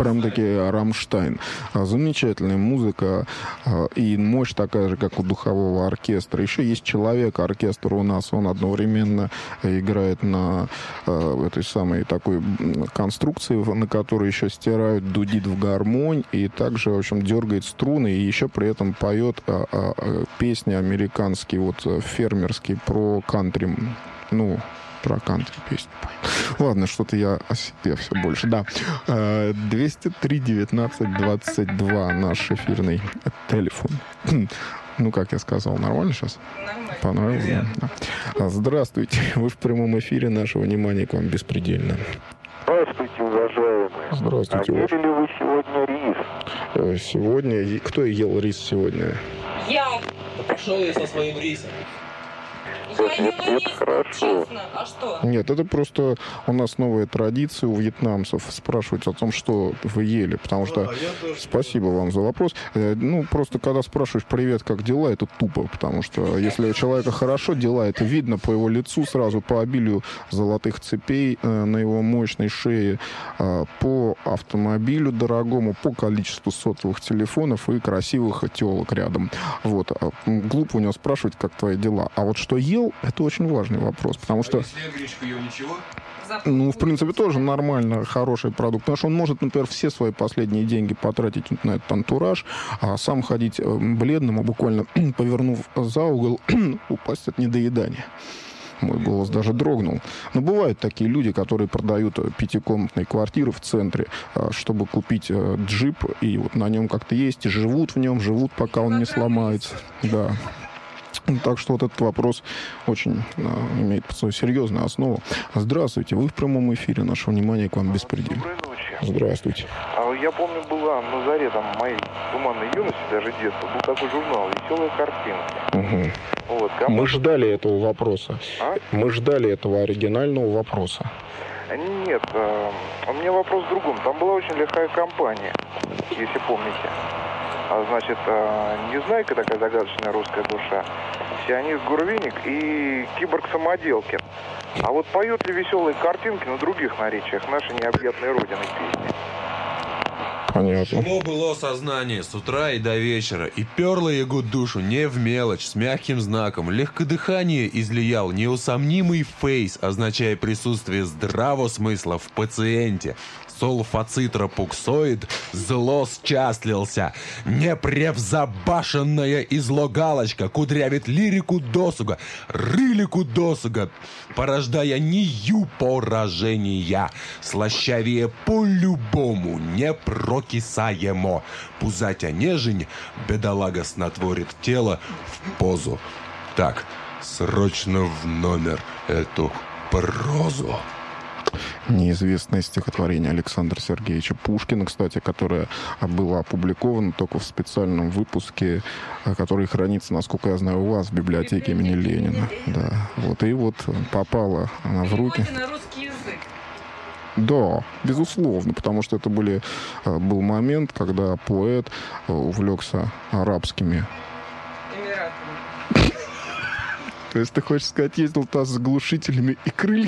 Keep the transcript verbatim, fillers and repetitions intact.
прям-таки Рамштайн. Замечательная музыка и мощь такая же, как у духового оркестра. Еще есть человек-оркестр у нас. Он одновременно играет на этой самой такой конструкции, на которой еще стирают, дудит в гармонь и также, в общем, дергает струны и еще при этом поет а, а, песни американские, вот фермерские, про кантри, ну, про кантри песни. Ладно, что-то я о себе все больше. Да. двести три девятнадцать двадцать два наш эфирный телефон. Ну, как я сказал, нормально сейчас? Нормально. Понравилось? Да? Здравствуйте. Вы в прямом эфире. Наше внимание к вам беспредельно. Здравствуйте, уважаемые. Здравствуйте. А ели ли вы сегодня рис? Сегодня... Кто ел рис сегодня? Я. Пошел я со своим рисом. Я Это- ела это рис, хорошо. честно. А что? Нет, это просто у нас новая традиция у вьетнамцев спрашивать о том, что вы ели, потому что... Спасибо вам за вопрос. Э, Ну, просто когда спрашиваешь «Привет, как дела?», это тупо, потому что если у человека хорошо дела, это видно по его лицу сразу, по обилию золотых цепей э, на его мощной шее, э, по автомобилю дорогому, по количеству сотовых телефонов и красивых телок рядом. Вот. А, м, Глупо у него спрашивать, как твои дела. А вот что ел, это очень важный вопрос, потому что... Если гречку ел, ничего? Запах Ну, в курицы. принципе, тоже нормально, хороший продукт. Потому что он может, например, все свои последние деньги потратить на этот антураж, а сам ходить э, бледным, а буквально повернув за угол, упасть от недоедания. Мой голос даже дрогнул. Но бывают такие люди, которые продают э, пятикомнатные квартиры в центре, э, чтобы купить э, джип, и вот на нем как-то есть, и живут в нем, живут, пока он не сломается. Да. Так что вот этот вопрос очень э, имеет свою серьезную основу. Здравствуйте, вы в прямом эфире. Наше внимание к вам беспредельно. Доброй ночи. Здравствуйте. А я помню, была на заре там, моей туманной юности, даже детства, был такой журнал «Веселая картинка». Угу. Вот, кому- Мы ждали этого вопроса. А? Мы ждали этого оригинального вопроса. Нет, а, у меня вопрос в другом. Там была очень лихая компания, если помните. А, значит, а, Незнайка, такая загадочная русская душа, Сионист Гурвиник и Киборг-самоделкин. А вот поют ли веселые картинки на других наречиях нашей необъятной родины песни? Понятно. Ему было сознание с утра и до вечера, и перло его душу не в мелочь, с мягким знаком. Легкодыхание излиял неусомнимый фейс, означая присутствие здравого смысла в пациенте. Солфацитропуксоид зло счастлился. Непревзабашенная излогалочка кудрявит лирику досуга, рылику досуга, порождая нию поражения. Слащавее по-любому непрокисаемо. Пузатя нежень, бедолага снотворит тело в позу. Так, срочно в номер эту прозу. Неизвестное стихотворение Александра Сергеевича Пушкина, кстати, которое было опубликовано только в специальном выпуске, который хранится, насколько я знаю, у вас в библиотеке имени Ленина. Да. Вот, и вот попала она в руки. Переводе на русский язык. Да, безусловно, потому что это были, был момент, когда поэт увлекся арабскими. Эмиратами. То есть ты хочешь сказать, ездил-то с глушителями и крыльями?